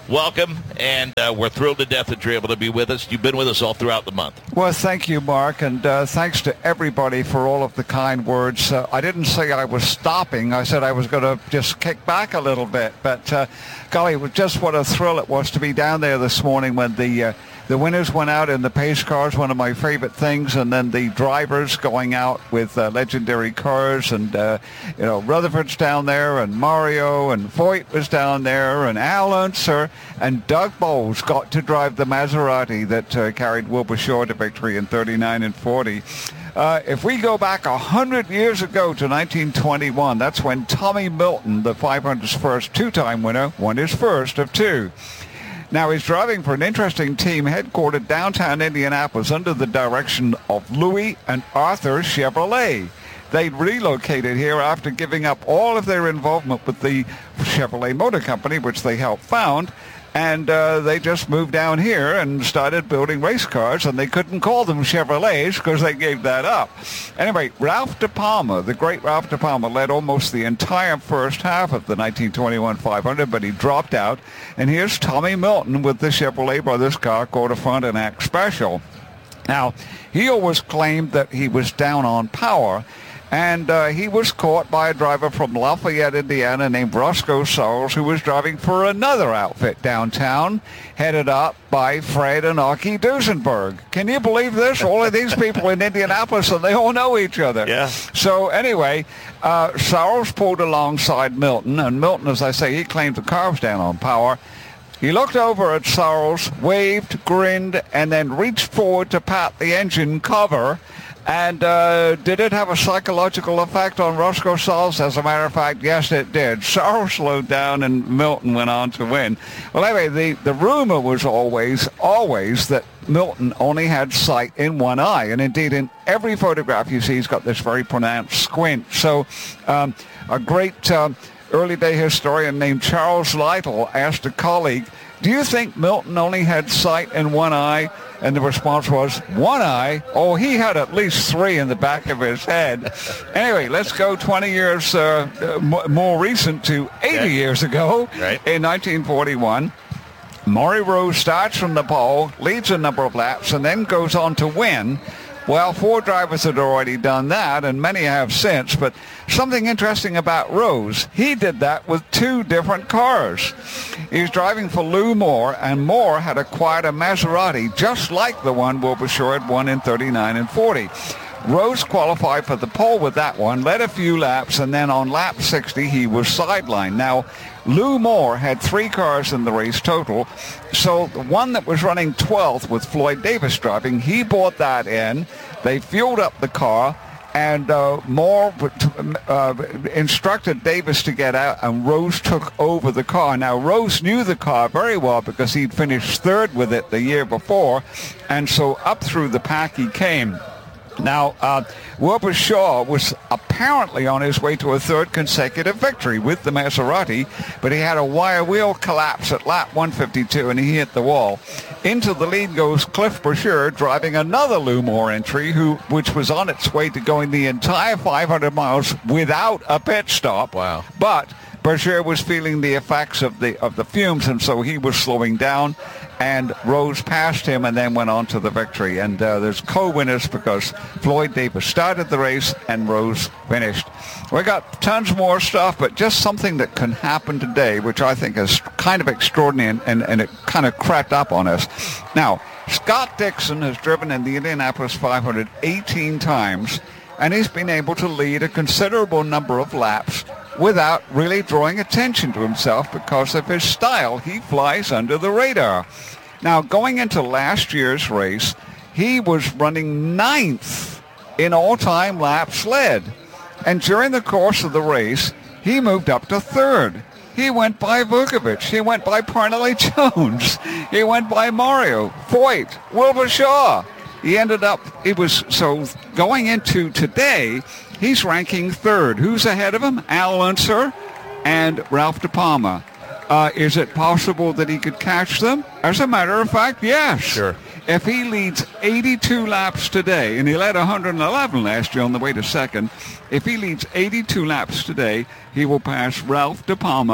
welcome, and uh, we're thrilled to death that you're able to be with us. You've been with us all throughout the month. Well, thank you, Mark, and uh, thanks to everybody for all of the kind words. Uh, I didn't say I was stopping. I said I was going to just kick back a little bit, but uh, golly, just what a thrill it was to be down there this morning when the uh, the winners went out in the pace cars, one of my favorite things, and then the drivers going out with uh, legendary cars, and uh, you know, Rutherford's down there, and Mario, and Voigt was down there, and Al Unser, and Doug Bowles got to drive the Maserati that uh, carried Wilbur Shaw to victory in thirty-nine and forty. Uh, if we go back one hundred years ago to nineteen twenty-one, that's when Tommy Milton, the five hundred's first two-time winner, won his first of two. Now, he's driving for an interesting team headquartered downtown Indianapolis under the direction of Louis and Arthur Chevrolet. They relocated here after giving up all of their involvement with the Chevrolet Motor Company, which they helped found, and uh, they just moved down here and started building race cars, and they couldn't call them Chevrolets because they gave that up. Anyway, Ralph De Palma, the great Ralph De Palma, led almost the entire first half of the nineteen twenty-one five hundred, but he dropped out. And here's Tommy Milton with the Chevrolet Brothers car called a Frontenac Special. Now, he always claimed that he was down on power, and uh, he was caught by a driver from Lafayette, Indiana, named Roscoe Searles, who was driving for another outfit downtown, headed up by Fred and Aki Duesenberg. Can you believe this? All of these people in Indianapolis, and they all know each other. Yeah. So anyway, uh, Searles pulled alongside Milton, and Milton, as I say, he claimed the car was down on power. He looked over at Searles, waved, grinned, and then reached forward to pat the engine cover. And uh, did it have a psychological effect on Roscoe Searles? As a matter of fact, yes, it did. Searles slowed down and Milton went on to win. Well, anyway, the, the rumor was always, always that Milton only had sight in one eye. And indeed, in every photograph you see, he's got this very pronounced squint. So um, a great um, early day historian named Charles Lytle asked a colleague, do you think Milton only had sight in one eye? And the response was, one eye? Oh, he had at least three in the back of his head. Anyway, let's go twenty years uh, m- more recent to eighty okay. years ago. Right. In nineteen forty-one. Maury Rose starts from the pole, leads a number of laps, and then goes on to win. Well, four drivers had already done that, and many have since, but something interesting about Rose, he did that with two different cars. He was driving for Lou Moore, and Moore had acquired a Maserati just like the one Wilbur Shaw had won in thirty-nine and forty. Rose qualified for the pole with that one, led a few laps, and then on lap sixty, he was sidelined. Now, Lou Moore had three cars in the race total, so the one that was running twelfth with Floyd Davis driving, he bought that in. They fueled up the car, and uh, Moore uh, instructed Davis to get out, and Rose took over the car. Now, Rose knew the car very well because he'd finished third with it the year before, and so up through the pack he came. Now, uh, Wilbur Shaw was apparently on his way to a third consecutive victory with the Maserati, but he had a wire wheel collapse at lap one fifty-two, and he hit the wall. Into the lead goes Cliff Brashear, driving another Lou Moore entry, who which was on its way to going the entire five hundred miles without a pit stop. Wow. But Brashear was feeling the effects of the of the fumes, and so he was slowing down, and Rose passed him and then went on to the victory. And uh, there's co-winners because Floyd Davis started the race and Rose finished. We got tons more stuff, but just something that can happen today, which I think is kind of extraordinary, and, and, and it kind of crept up on us. Now, Scott Dixon has driven in the Indianapolis five hundred eighteen times, and he's been able to lead a considerable number of laps without really drawing attention to himself because of his style. He flies under the radar. Now, going into last year's race, he was running ninth in all-time laps led. And during the course of the race, he moved up to third. He went by Vukovic. He went by Parnelli Jones. He went by Mario, Voigt, Wilbur Shaw. He ended up, it was, so going into today, he's ranking third. Who's ahead of him? Al Unser and Ralph De Palma. Uh, is it possible that he could catch them? As a matter of fact, yes. Sure. If he leads eighty-two laps today, and he led one hundred eleven last year on the way to second, if he leads eighty-two laps today, he will pass Ralph De Palma,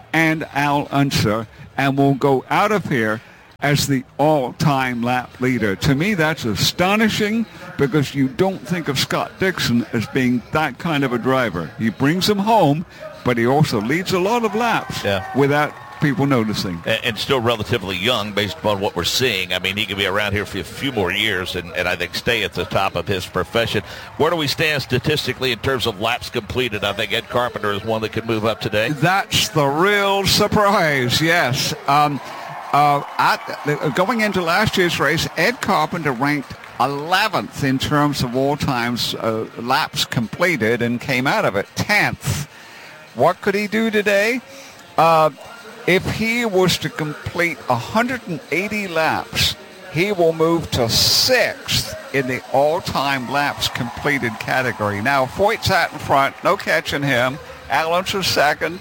and Al Unser, and will go out of here as the all-time lap leader. To me, that's astonishing, because you don't think of Scott Dixon as being that kind of a driver. He brings them home, but he also leads a lot of laps yeah. without people noticing. And, and still relatively young based upon what we're seeing. I mean, he could be around here for a few more years and, and I think stay at the top of his profession. Where do we stand statistically in terms of laps completed? I think Ed Carpenter is one that could move up today. That's the real surprise, yes. Um, uh, at, going into last year's race, Ed Carpenter ranked eleventh in terms of all times uh, laps completed and came out of it tenth. What could he do today? Uh, if he was to complete one hundred eighty laps, he will move to sixth in the all-time laps completed category. Now, Foyt's out in front, no catching him. Allen's was second.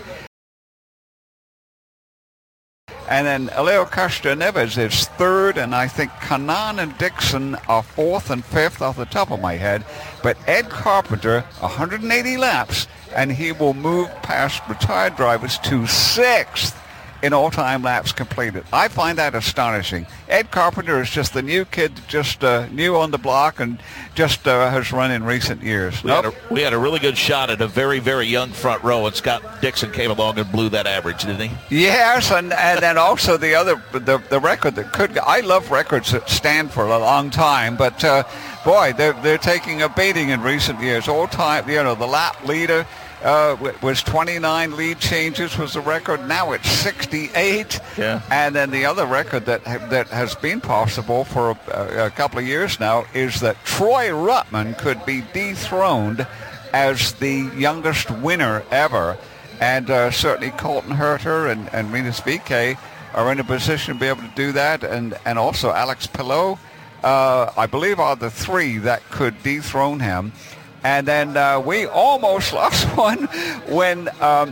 And then Elio Castroneves is third, and I think Kanaan and Dixon are fourth and fifth off the top of my head. But Ed Carpenter, one hundred eighty laps, and he will move past retired drivers to sixth in all-time laps completed. I find that astonishing. Ed Carpenter is just the new kid, just uh, new on the block, and just uh, has run in recent years. We, nope. had a, we had a really good shot at a very, very young front row, and Scott Dixon came along and blew that average, didn't he? Yes, and, and then also the other, the, the record that could, I love records that stand for a long time, but uh, boy, they're, they're taking a beating in recent years. All time, you know, the lap leader, Uh, was twenty-nine lead changes was the record. Now it's sixty-eight. Yeah. And then the other record that that has been possible for a, a couple of years now is that Troy Ruttman could be dethroned as the youngest winner ever. And uh, certainly Colton Herter and, and Rinus V K are in a position to be able to do that. And, and also Alex Pillow, uh, I believe, are the three that could dethrone him. And then uh, we almost lost one when um,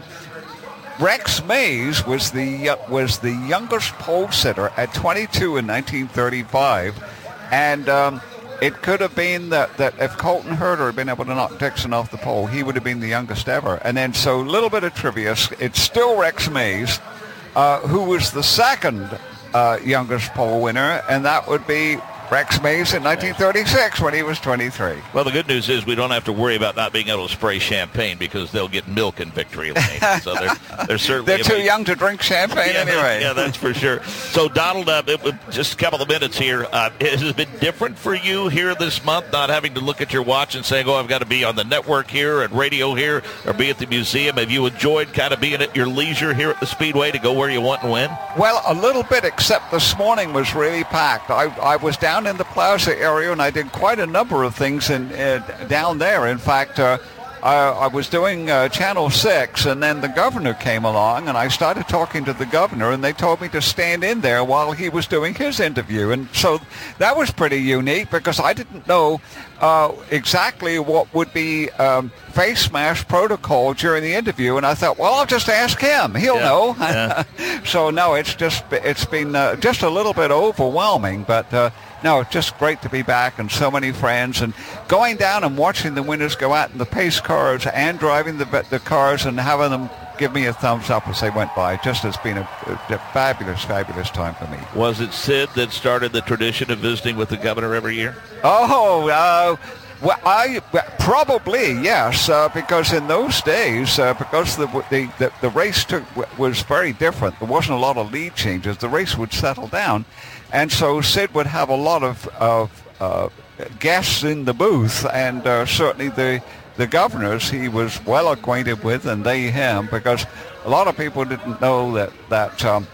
Rex Mays was the uh, was the youngest pole sitter at twenty-two in nineteen thirty-five, and um, it could have been that, that if Colton Herter had been able to knock Dixon off the pole, he would have been the youngest ever. And then so a little bit of trivia, it's still Rex Mays, uh, who was the second uh, youngest pole winner, and that would be Rex Mays in nineteen thirty-six when he was twenty-three. Well, the good news is we don't have to worry about not being able to spray champagne because they'll get milk in victory lane. So they're, they're certainly... They're too young to drink champagne yeah, anyway. Yeah, that's for sure. So, Donald, uh, it, it, just a couple of minutes here. Uh, has it been different for you here this month, not having to look at your watch and saying, oh, I've got to be on the network here and radio here or be at the museum? Have you enjoyed kind of being at your leisure here at the Speedway to go where you want and win? Well, a little bit, except this morning was really packed. I, I was down in the Plaza area, and I did quite a number of things in, uh, down there. In fact, uh, I, I was doing uh, Channel six, and then the governor came along, and I started talking to the governor, and they told me to stand in there while he was doing his interview. And so that was pretty unique because I didn't know uh, exactly what would be um, face mask protocol during the interview, and I thought, well, I'll just ask him. He'll yeah. know. Yeah. So, no, it's just it's been uh, just a little bit overwhelming, but... Uh, No, it's just great to be back and so many friends and going down and watching the winners go out in the pace cars and driving the the cars and having them give me a thumbs up as they went by. Just has been a, a fabulous, fabulous time for me. Was it Sid that started the tradition of visiting with the governor every year? Oh, uh, well, I probably yes, uh, because in those days, uh, because the, the the the race took was very different. There wasn't a lot of lead changes. The race would settle down. And so Sid would have a lot of, of uh, guests in the booth, and uh, certainly the the governors he was well acquainted with, and they him, because a lot of people didn't know that, that um,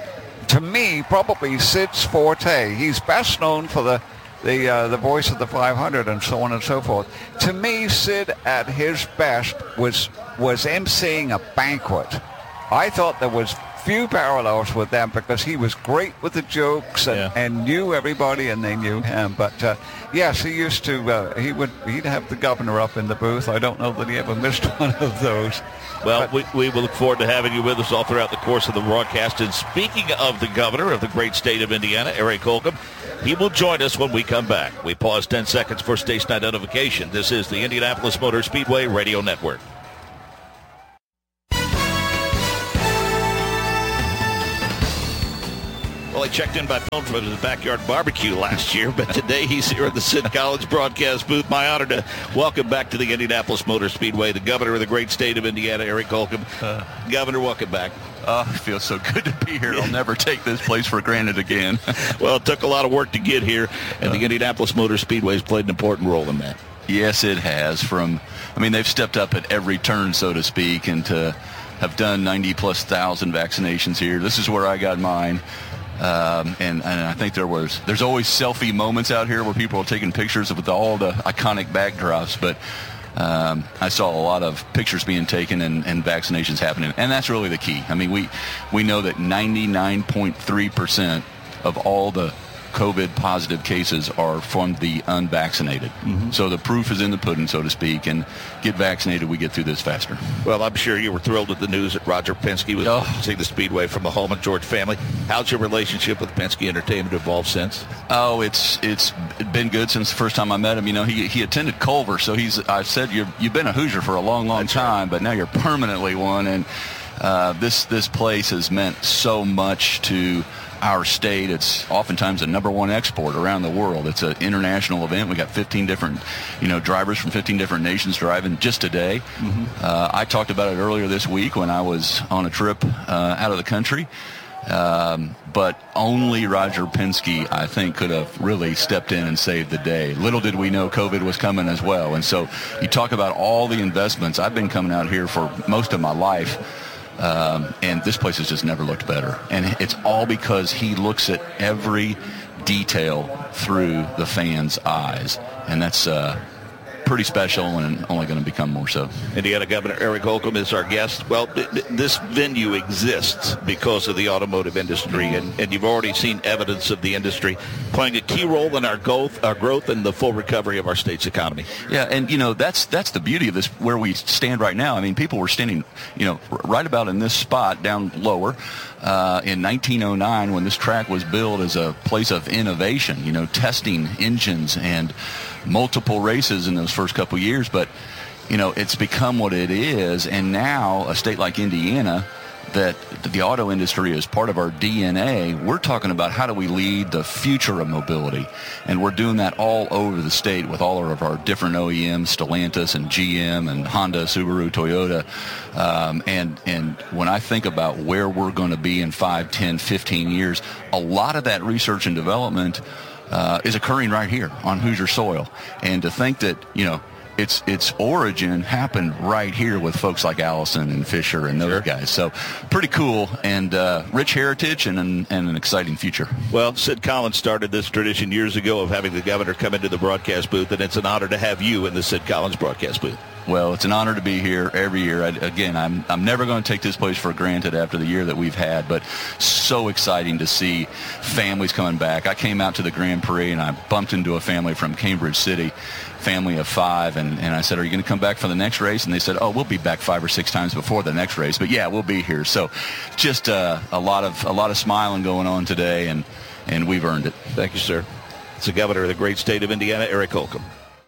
to me, probably Sid's forte. He's best known for the the uh, the voice of the five hundred and so on and so forth. To me, Sid at his best was was emceeing a banquet. I thought there was few parallels with them because he was great with the jokes and, yeah. and knew everybody and they knew him. But uh, yes, he used to. Uh, he would. He'd have the governor up in the booth. I don't know that he ever missed one of those. Well, we, we will look forward to having you with us all throughout the course of the broadcast. And speaking of the governor of the great state of Indiana, Eric Holcomb, he will join us when we come back. We pause ten seconds for station identification. This is the Indianapolis Motor Speedway Radio Network. checked in by phone from his backyard barbecue last year, but today he's here at the Sid Collins broadcast booth. My honor to welcome back to the Indianapolis Motor Speedway the governor of the great state of Indiana, Eric Holcomb. Uh, governor, welcome back. Oh, it feels so good to be here. I'll never take this place for granted again. Well, it took a lot of work to get here, and uh, the Indianapolis Motor Speedway has played an important role in that. Yes, it has. From, I mean, they've stepped up at every turn, so to speak, and to have done ninety plus thousand vaccinations here. This is where I got mine. Um, and, and I think there was, there's always selfie moments out here where people are taking pictures with all the iconic backdrops, but um, I saw a lot of pictures being taken and, and vaccinations happening. And that's really the key. I mean, we, we know that ninety-nine point three percent of all the COVID positive cases are from the unvaccinated. Mm-hmm. So the proof is in the pudding, so to speak, and get vaccinated, we get through this faster. Well, I'm sure you were thrilled with the news that Roger Penske was oh. seeing the Speedway from the Hallman George family. How's your relationship with Penske Entertainment evolved since? Oh, it's it's been good since the first time I met him. You know, he he attended Culver, so he's I said you're, you've been a Hoosier for a long, long That's time, right. but now you're permanently one, and uh, this this place has meant so much to our state. It's oftentimes a number one export around the world. It's an international event. We got fifteen different, you know, drivers from fifteen different nations driving just today. Mm-hmm. Uh, I talked about it earlier this week when I was on a trip uh, out of the country. Um, but only Roger Penske, I think, could have really stepped in and saved the day. Little did we know COVID was coming as well. And so you talk about all the investments. I've been coming out here for most of my life. Um, and this place has just never looked better. And it's all because he looks at every detail through the fans' eyes. And that's uh, pretty special and only going to become more so. Indiana Governor Eric Holcomb is our guest. Well, th- th- this venue exists because of the automotive industry, and, and you've already seen evidence of the industry playing a key role in our growth, our growth and the full recovery of our state's economy. Yeah, and, you know, that's that's the beauty of this, where we stand right now. I mean, people were standing, you know, right about in this spot down lower uh, in nineteen oh nine when this track was built as a place of innovation, you know, testing engines and multiple races in those first couple of years. But, you know, it's become what it is, and now a state like Indiana, that the auto industry is part of our D N A. We're talking about how do we lead the future of mobility, and we're doing that all over the state with all of our different O E Ms, Stellantis and G M and Honda, Subaru, Toyota. Um, and, and when I think about where we're going to be in five, ten, fifteen years, a lot of that research and development Uh, is occurring right here on Hoosier soil. And to think that, you know, its its origin happened right here with folks like Allison and Fisher and those sure. guys. So pretty cool, and uh, rich heritage and an, and an exciting future. Well, Sid Collins started this tradition years ago of having the governor come into the broadcast booth, and it's an honor to have you in the Sid Collins broadcast booth. Well, it's an honor to be here every year. I, again, I'm I'm never going to take this place for granted after the year that we've had, but so exciting to see families coming back. I came out to the Grand Prix, and I bumped into a family from Cambridge City, family of five, and, and I said, are you going to come back for the next race? And they said, oh, we'll be back five or six times before the next race, but yeah, we'll be here. So just uh, a lot of a lot of smiling going on today, and, and we've earned it. Thank you, sir. It's the governor of the great state of Indiana, Eric Holcomb.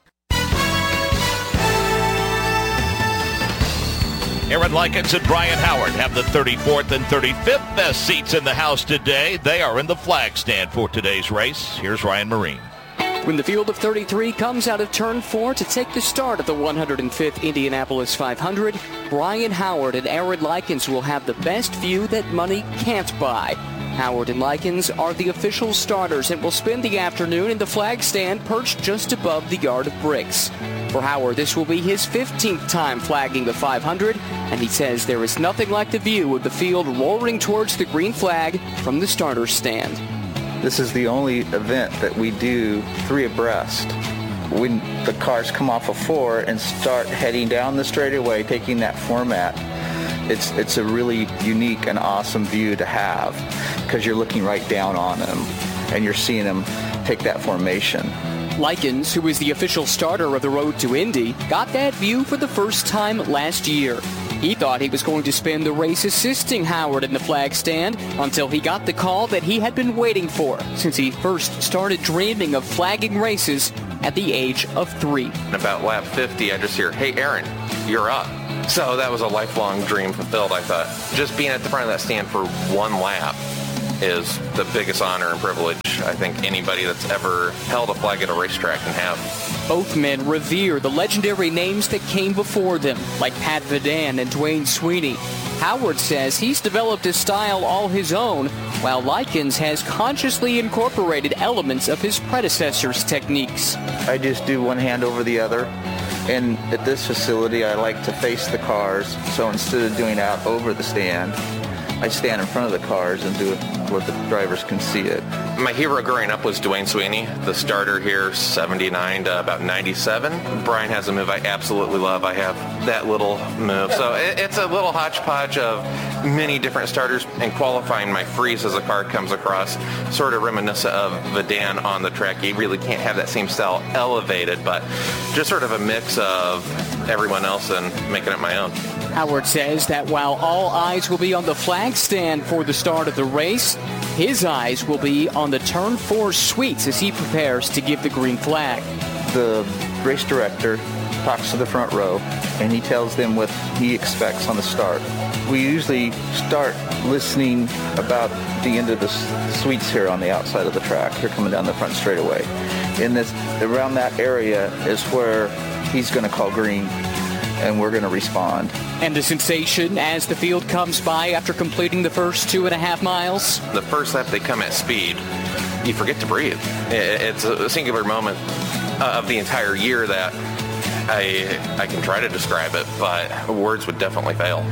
Aaron Likens and Brian Howard have the thirty-fourth and thirty-fifth best seats in the house today. They are in the flag stand for today's race. Here's Ryan Marine. When the field of thirty-three comes out of turn four to take the start of the one hundred fifth Indianapolis five hundred, Brian Howard and Aaron Likens will have the best view that money can't buy. Howard and Likens are the official starters and will spend the afternoon in the flag stand perched just above the yard of bricks. For Howard, this will be his fifteenth time flagging the five hundred, and he says there is nothing like the view of the field roaring towards the green flag from the starter's stand. This is the only event that we do three abreast. When the cars come off of four and start heading down the straightaway, taking that format, it's it's a really unique and awesome view to have, because you're looking right down on them and you're seeing them take that formation. Likens, who is the official starter of the Road to Indy, got that view for the first time last year. He thought he was going to spend the race assisting Howard in the flag stand until he got the call that he had been waiting for since he first started dreaming of flagging races at the age of three. About lap fifty, I just hear, hey, Aaron, you're up. So that was a lifelong dream fulfilled, I thought. Just being at the front of that stand for one lap is the biggest honor and privilege I think anybody that's ever held a flag at a racetrack can have. Both men revere the legendary names that came before them, like Pat Vidan and Dwayne Sweeney. Howard says he's developed a style all his own, while Likens has consciously incorporated elements of his predecessor's techniques. I just do one hand over the other. And at this facility, I like to face the cars. So instead of doing out over the stand, I stand in front of the cars and do it where the drivers can see it. My hero growing up was Dwayne Sweeney, the starter here, seventy-nine to about ninety-seven. Brian has a move I absolutely love. I have that little move. So it, it's a little hodgepodge of many different starters. And qualifying my freeze as a car comes across, sort of reminiscent of Vidan on the track. You really can't have that same style elevated, but just sort of a mix of everyone else and making it my own. Howard says that while all eyes will be on the flag stand for the start of the race, his eyes will be on the turn four suites as he prepares to give the green flag. The race director talks to the front row and he tells them what he expects on the start. We usually start listening about the end of the suites here on the outside of the track. They're coming down the front straightaway. In this, around that area is where he's going to call green, and we're going to respond. And the sensation as the field comes by after completing the first two and a half miles? The first lap they come at speed, you forget to breathe. It's a singular moment of the entire year that I I can try to describe it, but words would definitely fail.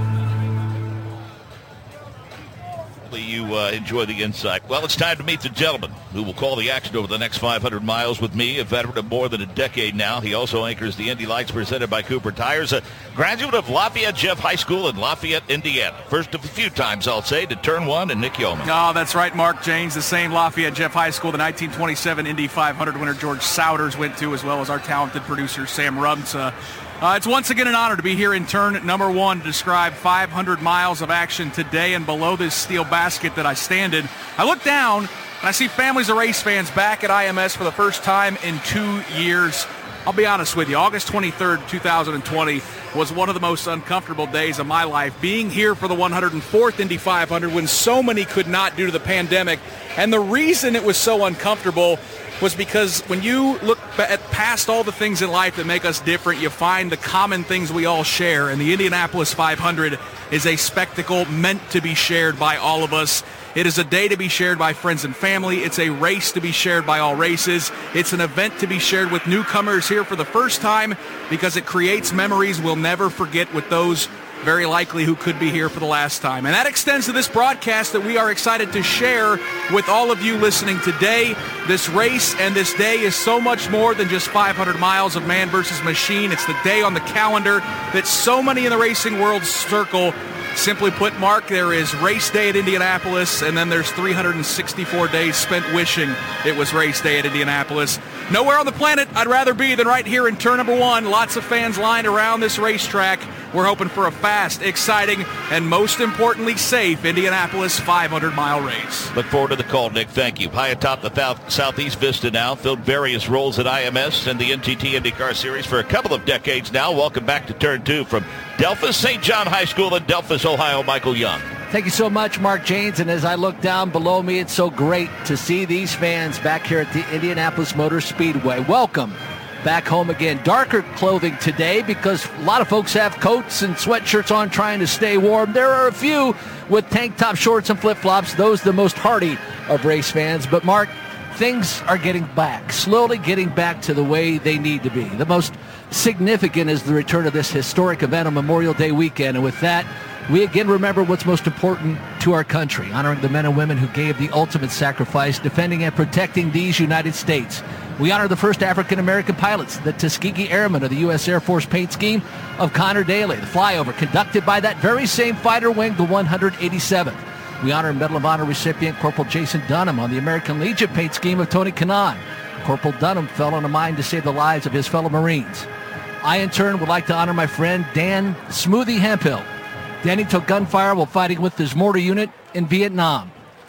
You uh, enjoy the insight. Well, it's time to meet the gentleman who will call the action over the next five hundred miles with me, a veteran of more than a decade now. He also anchors the Indy Lights presented by Cooper Tires, a graduate of Lafayette Jeff High School in Lafayette, Indiana. First of a few times, I'll say, to turn one and Nick Yeoman. Oh, that's right, Mark Janes, the same Lafayette Jeff High School, the nineteen twenty-seven Indy five hundred winner George Souders went to, as well as our talented producer Sam Rumsa. Uh, it's once again an honor to be here in turn number one to describe five hundred miles of action today. And below this steel basket that I stand in, I look down and I see families of race fans back at I M S for the first time in two years. I'll be honest with you, August twenty-third, twenty twenty was one of the most uncomfortable days of my life. Being here for the one hundred fourth Indy five hundred when so many could not due to the pandemic. And the reason it was so uncomfortable was because when you look at past all the things in life that make us different, you find the common things we all share. And the Indianapolis five hundred is a spectacle meant to be shared by all of us. It is a day to be shared by friends and family. It's a race to be shared by all races. It's an event to be shared with newcomers here for the first time because it creates memories we'll never forget with those very likely who could be here for the last time. And that extends to this broadcast that we are excited to share with all of you listening today. This race and this day is so much more than just five hundred miles of man versus machine. It's the day on the calendar that so many in the racing world circle. Simply put, Mark, there is race day at Indianapolis, and then there's three hundred sixty-four days spent wishing it was race day at Indianapolis. Nowhere on the planet I'd rather be than right here in turn number one. Lots of fans lined around this racetrack. We're hoping for a fast, exciting, and most importantly, safe Indianapolis five hundred mile race. Look forward to the call, Nick. Thank you. High atop the South, Southeast Vista now, filled various roles at I M S and the N T T IndyCar Series for a couple of decades now. Welcome back to turn two from Delphos Saint John High School in Delphos, Ohio, Michael Young. Thank you so much, Mark Janes. And as I look down below me, it's so great to see these fans back here at the Indianapolis Motor Speedway. Welcome back home again. Darker clothing today because a lot of folks have coats and sweatshirts on trying to stay warm. There are a few with tank top shorts and flip-flops. Those the most hardy of race fans. But, Mark, things are getting back, slowly getting back to the way they need to be. The most significant is the return of this historic event on Memorial Day weekend. And with that, we again remember what's most important to our country, honoring the men and women who gave the ultimate sacrifice, defending and protecting these United States. We honor the first African-American pilots, the Tuskegee Airmen of the U S Air Force paint scheme of Connor Daly, the flyover conducted by that very same fighter wing, the one hundred eighty-seventh. We honor Medal of Honor recipient Corporal Jason Dunham on the American Legion paint scheme of Tony Kanaan. Corporal Dunham fell on a mine to save the lives of his fellow Marines. I, in turn, would like to honor my friend Dan Smoothie Hemphill. Danny took gunfire while fighting with his mortar unit in Vietnam.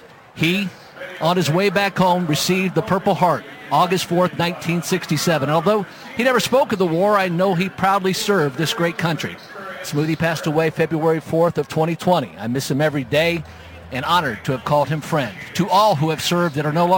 He, on his way back home, received the Purple Heart, August fourth, nineteen sixty-seven. Although he never spoke of the war, I know he proudly served this great country. Smoothie passed away February fourth of twenty twenty. I miss him every day, and honored to have called him friend. To all who have served and are no longer